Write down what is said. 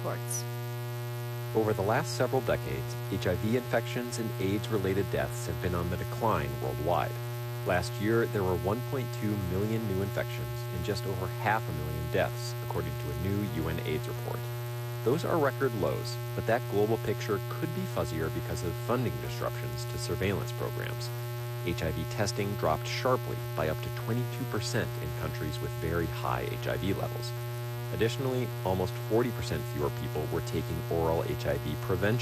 reports. Over the last several decades, HIV infections and AIDS-related deaths have been on the decline worldwide. Last year, there were 1.2 million new infections and just over 500,000 deaths, according to a new UN AIDS report. Those are record lows, but that global picture could be fuzzier because of funding disruptions to surveillance programs. HIV testing dropped sharply by up to 22% in countries with very high HIV levels. Additionally, almost 40% fewer people were taking oral HIV prevention